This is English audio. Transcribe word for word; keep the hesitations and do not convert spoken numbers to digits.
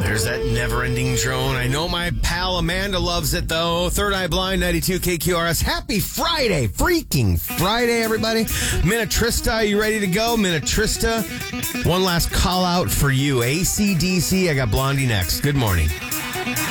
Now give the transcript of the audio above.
There's that never-ending drone. I know my pal Amanda loves it, though. Third Eye Blind, ninety-two K Q R S. Happy Friday. Freaking Friday, everybody. Minnetrista, are you ready to go? Minnetrista, one last call out for you. A C D C, I got Blondie next. Good morning.